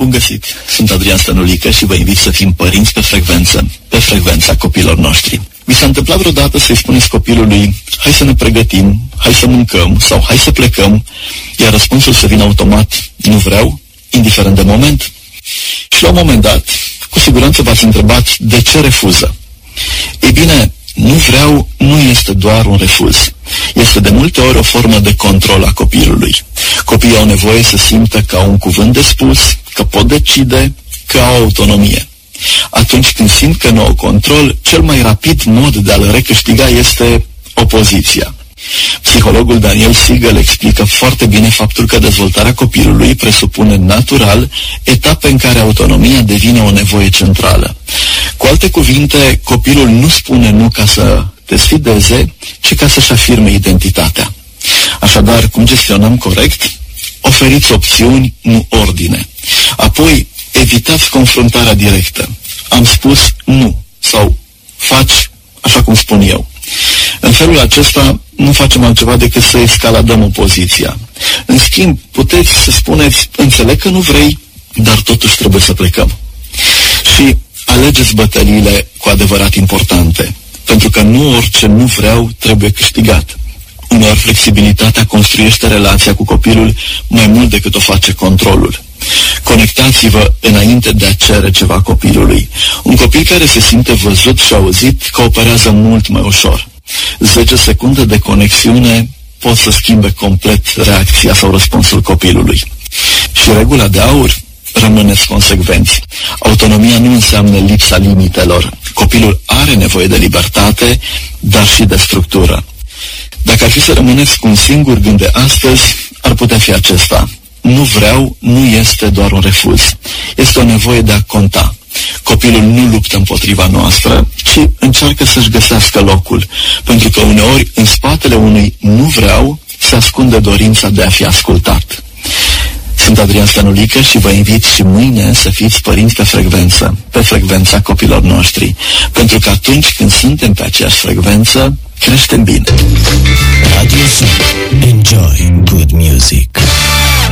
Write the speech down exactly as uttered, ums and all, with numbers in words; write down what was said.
Bun găsit! Sunt Adrian Stănulică și vă invit să fim părinți pe frecvență, pe frecvența copiilor noștri. Vi s-a întâmplat vreodată să-i spuneți copilului, hai să ne pregătim, hai să mâncăm sau hai să plecăm, iar răspunsul să vină automat, nu vreau, indiferent de moment? Și la un moment dat, cu siguranță v-ați întrebat de ce refuză. Ei bine, nu vreau nu este doar un refuz. Este de multe ori o formă de control a copilului. Copiii au nevoie să simtă că au un cuvânt de spus, că pot decide, că au autonomie. Atunci când simt că nu au control, cel mai rapid mod de a-l recâștiga este opoziția. Psihologul Daniel Siegel explică foarte bine faptul că dezvoltarea copilului presupune natural etape în care autonomia devine o nevoie centrală. Cu alte cuvinte, copilul nu spune nu ca să te sfideze, ci ca să-și afirme identitatea. Așadar, cum gestionăm corect? Oferiți opțiuni, nu ordine. Apoi, evitați confruntarea directă. Am spus nu sau faci așa cum spun eu. În felul acesta nu facem altceva decât să escaladăm opoziția. În schimb, puteți să spuneți, înțeleg că nu vrei, dar totuși trebuie să plecăm. Și alegeți bătăliile cu adevărat importante, pentru că nu orice nu vreau trebuie câștigat. Uneori flexibilitatea construiește relația cu copilul mai mult decât o face controlul. Conectați-vă înainte de a cere ceva copilului. Un copil care se simte văzut și auzit cooperează mult mai ușor. zece secunde de conexiune pot să schimbe complet reacția sau răspunsul copilului. Și regula de aur, rămâneți consecvenți. Autonomia nu înseamnă lipsa limitelor. Copilul are nevoie de libertate, dar și de structură. Dacă ar fi să rămâneți cu un singur gând de astăzi, ar putea fi acesta. Nu vreau nu este doar un refuz. Este o nevoie de a conta. Copilul nu luptă împotriva noastră, ci încearcă să-și găsească locul, pentru că uneori în spatele unui nu vreau se ascunde dorința de a fi ascultat. Sunt Adrian Stănulică și vă invit și mâine să fiți părinți pe frecvență, pe frecvența copilor noștri, pentru că atunci când suntem pe aceeași frecvență, creștem bine. Radio Sun. Enjoy good music.